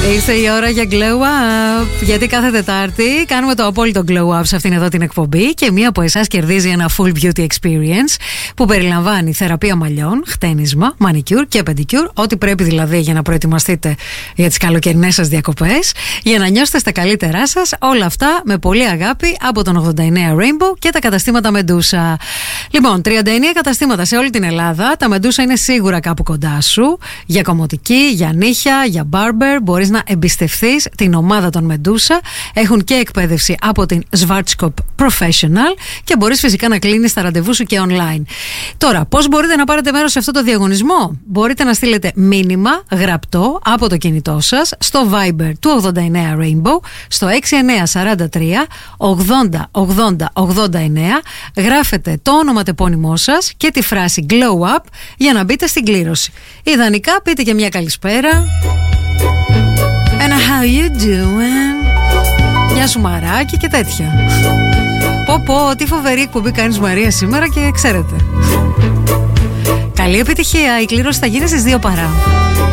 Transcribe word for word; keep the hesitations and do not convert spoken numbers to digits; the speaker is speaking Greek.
Ήρθε η ώρα για glow up. Γιατί κάθε Τετάρτη κάνουμε το απόλυτο glow up σε αυτήν εδώ την εκπομπή και μία από εσάς κερδίζει ένα full beauty experience που περιλαμβάνει θεραπεία μαλλιών, χτένισμα, manicure και pedicure. Ό,τι πρέπει δηλαδή για να προετοιμαστείτε για τις καλοκαιρινές σας διακοπές, για να νιώσετε στα καλύτερά σας. Όλα αυτά με πολύ αγάπη από τον ογδόντα εννέα Rainbow και τα καταστήματα Medusa. Λοιπόν, τριάντα εννέα καταστήματα σε όλη την Ελλάδα. Τα Medusa είναι σίγουρα κάπου κοντά σου. Για κομμωτική, για νύχια, για barber. Μπορείς να εμπιστευθείς την ομάδα των Medusa. Έχουν και εκπαίδευση από την Schwarzkopf Professional και μπορείς φυσικά να κλείνεις τα ραντεβού σου και online. Τώρα, πώς μπορείτε να πάρετε μέρος σε αυτό το διαγωνισμό? Μπορείτε να στείλετε μήνυμα γραπτό από το κινητό σας στο Viber του ογδόντα εννέα Rainbow στο έξι εννέα τέσσερα τρία ογδόντα ογδόντα ογδόντα εννέα. Γράφετε το όνομα τεπώνυμό σας και τη φράση glow up για να μπείτε στην κλήρωση. Ιδανικά πείτε και μια καλησπέρα. Ένα how you doing, μια σου μαράκι και τέτοια. Πω πω, τι φοβερή εκπομπή κάνεις Μαρία σήμερα και ξέρετε. Καλή επιτυχία, η κλήρωση θα γίνει στις δύο παρά.